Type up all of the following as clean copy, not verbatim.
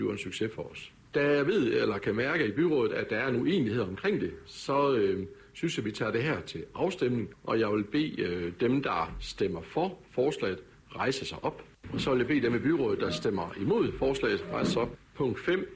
bliver en succes for os. Da jeg ved, eller kan mærke i byrådet, at der er en uenighed omkring det, så synes jeg, vi tager det her til afstemning, og jeg vil bede dem, der stemmer for forslaget, rejse sig op. Og så vil jeg bede dem i byrådet, der stemmer imod forslaget, rejse sig op. Punkt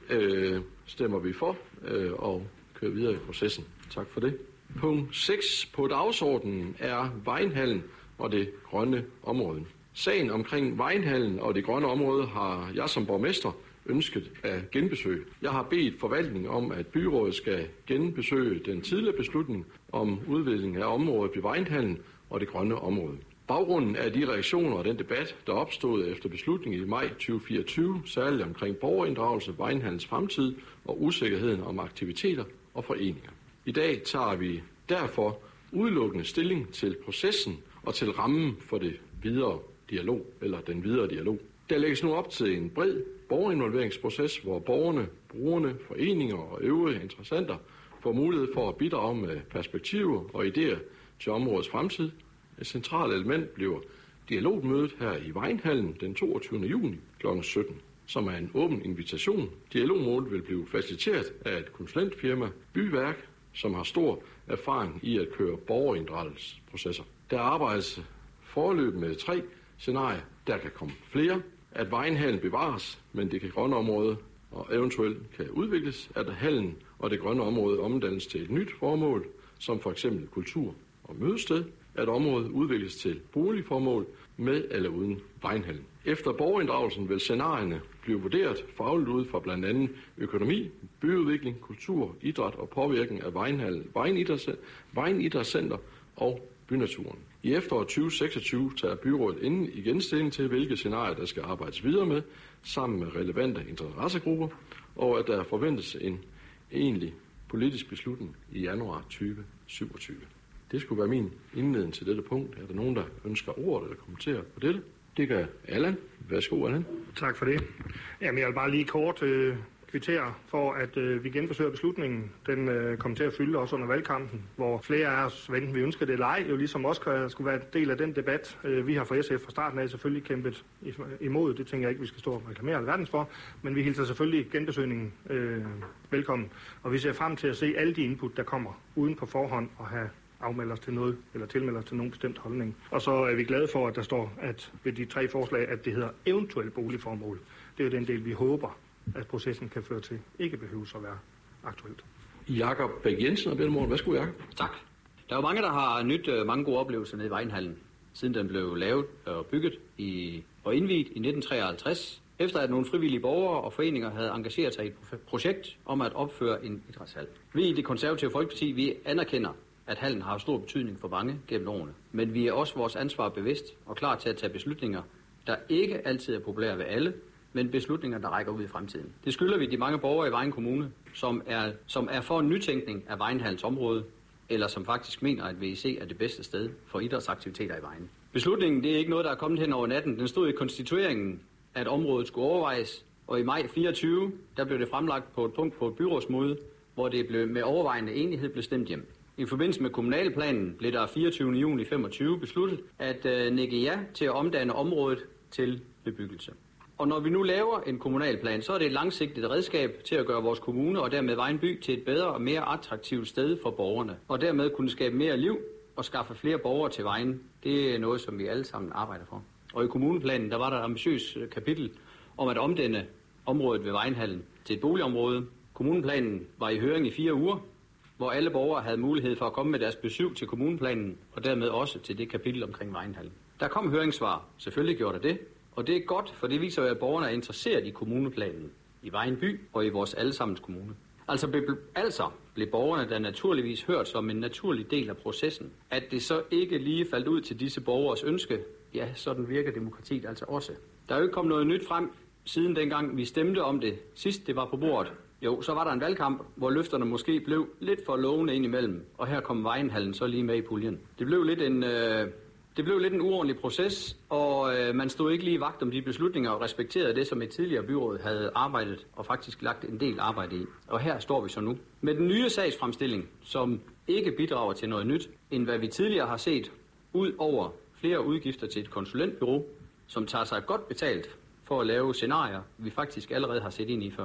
5 stemmer vi for og kører videre i processen. Tak for det. Punkt 6 på dagsordenen er Vejnhallen og det grønne område. Sagen omkring Vejnhallen og det grønne område har jeg som borgmester ønsket at genbesøge. Jeg har bedt forvaltningen om, at byrådet skal genbesøge den tidligere beslutning om udvikling af området ved Vejnhallen og det grønne område. Baggrunden af de reaktioner og den debat, der opstod efter beslutningen i maj 2024, særligt omkring borgerinddragelse, Vejnhallens fremtid og usikkerheden om aktiviteter og foreninger. I dag tager vi derfor udelukkende stilling til processen og til rammen for det videre dialog, eller den videre dialog. Der lægges nu op til en bred borgerinvolveringsproces, hvor borgerne, brugerne, foreninger og øvrige interessenter får mulighed for at bidrage med perspektiver og idéer til områdets fremtid. Et centralt element bliver dialogmødet her i Vejnhallen den 22. juni kl. 17, som er en åben invitation. Dialogmødet vil blive faciliteret af et konsulentfirma, Byværk, som har stor erfaring i at køre borgerinddragelsesprocesser. Der arbejdes foreløb med 3 scenarier. Der kan komme flere, at Vejnhallen bevares, men det grønne område og eventuelt kan udvikles, at hallen og det grønne område omdannes til et nyt formål, som for eksempel kultur og mødested, at området udvikles til boligformål med eller uden Vejnhallen. Efter borgerinddragelsen vil scenarierne blive vurderet fagligt ud fra blandt andet økonomi, byudvikling, kultur, idræt og påvirkning af Vejnhallen, Vejnidrætscenter og bynaturen. I efteråret 2026 tager byrådet igen stilling til, hvilke scenarier der skal arbejdes videre med, sammen med relevante interessegrupper, og at der forventes en egentlig politisk beslutning i januar 2027. Det skulle være min indledning til dette punkt. Er der nogen, der ønsker ordet eller kommenterer på dette? Det gør Allan. Værsgo, Allan. Tak for det. Jamen, jeg vil bare lige kort kvittere for, at vi genbesøger beslutningen. Den kommer til at fylde også under valgkampen, hvor flere af os, enten vi ønsker det eller ej, jo ligesom også skulle være en del af den debat. Vi har fra SF fra starten af selvfølgelig kæmpet imod. Det tænker jeg ikke, vi skal stå og reklamere alverdens for. Men vi hilser selvfølgelig genbesøgningen velkommen. Og vi ser frem til at se alle de input, der kommer uden på forhånd og have afmelde os til noget, eller tilmelde os til nogen bestemt holdning. Og så er vi glade for, at der står, at ved de 3 forslag, at det hedder eventuelt boligformål. Det er jo den del, vi håber, at processen kan føre til, ikke behøves at være aktuelt. Jakob Bæk Jensen og Belmort. Værsgo, Jakob. Tak. Der er jo mange, der har nyt mange gode oplevelser nede i Vejnhallen, siden den blev lavet og bygget og indviet i 1953, efter at nogle frivillige borgere og foreninger havde engageret sig i et projekt om at opføre en idrætshal. Vi i Det Konservative Folkeparti, vi anerkender, at hallen har stor betydning for mange gennem årene. Men vi er også vores ansvar bevidst og klar til at tage beslutninger, der ikke altid er populære ved alle, men beslutninger, der rækker ud i fremtiden. Det skylder vi de mange borgere i Vejen Kommune, som er for en nytænkning af Vejnhallens område, eller som faktisk mener, at VIC er det bedste sted for idrætsaktiviteter i Vejen. Beslutningen det er ikke noget, der er kommet hen over natten. Den stod i konstitueringen, at området skulle overvejes, og i maj 24 der blev det fremlagt på et punkt på et byrådsmøde, hvor det blev med overvejende enighed blev stemt hjem. I forbindelse med kommunalplanen blev der 24. juni 25 besluttet at nikke ja til at omdanne området til bebyggelse. Og når vi nu laver en kommunalplan, så er det et langsigtet redskab til at gøre vores kommune og dermed Vejen by til et bedre og mere attraktivt sted for borgerne. Og dermed kunne skabe mere liv og skaffe flere borgere til Vejen. Det er noget, som vi alle sammen arbejder for. Og i kommuneplanen, der var der et ambitiøst kapitel om at omdanne området ved Vejnhallen til et boligområde. Kommuneplanen var i høring i 4 uger, hvor alle borgere havde mulighed for at komme med deres besøg til kommuneplanen, og dermed også til det kapitel omkring Vejnhallen. Der kom høringssvar, selvfølgelig gjorde der det, og det er godt, for det viser jo, at borgerne er interesseret i kommuneplanen, i Vejen by og i vores allesammens kommune. Altså blev borgerne da naturligvis hørt som en naturlig del af processen. At det så ikke lige faldt ud til disse borgeres ønske, ja, sådan virker demokratiet altså også. Der er jo ikke kommet noget nyt frem, siden dengang vi stemte om det sidst det var på bordet. Jo, så var der en valgkamp, hvor løfterne måske blev lidt for lovende indimellem, og her kom Vejnhallen så lige med i puljen. Det blev lidt en uordentlig proces, og man stod ikke lige vagt om de beslutninger og respekterede det, som et tidligere byråd havde arbejdet og faktisk lagt en del arbejde i. Og her står vi så nu. Med den nye sagsfremstilling, som ikke bidrager til noget nyt, end hvad vi tidligere har set, ud over flere udgifter til et konsulentbureau, som tager sig godt betalt for at lave scenarier, vi faktisk allerede har set ind i før.